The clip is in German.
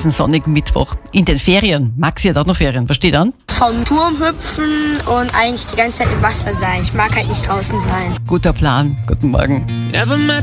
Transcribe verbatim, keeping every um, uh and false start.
diesen sonnigen Mittwoch in den Ferien. Maxi hat auch noch Ferien. Was steht an? Vom Turm hüpfen und eigentlich die ganze Zeit im Wasser sein. Ich mag halt nicht draußen sein. Guter Plan. Guten Morgen.